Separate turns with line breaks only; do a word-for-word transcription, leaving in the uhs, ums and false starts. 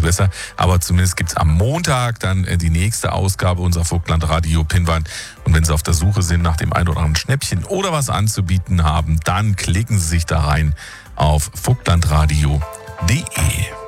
besser. Aber zumindest gibt es am Montag dann die nächste Ausgabe unserer Vogtland-Radio-Pinwand. Und wenn Sie auf der Suche sind nach dem ein oder anderen Schnäppchen oder was anzubieten haben, dann klicken Sie sich da rein auf vogtlandradio punkt de.